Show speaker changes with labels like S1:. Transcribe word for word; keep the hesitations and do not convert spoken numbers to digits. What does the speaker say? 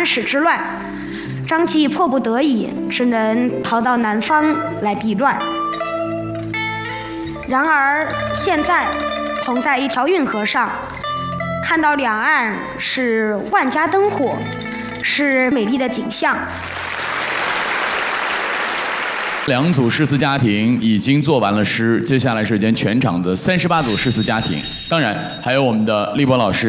S1: 安史之乱，张继迫不得已只能逃到南方来避乱。然而现在同在一条运河上，看到两岸是万家灯火，是美丽的景象。
S2: 两组诗词家庭已经做完了诗，接下来是间全场的三十八组诗词家庭，当然还有我们的立波老师。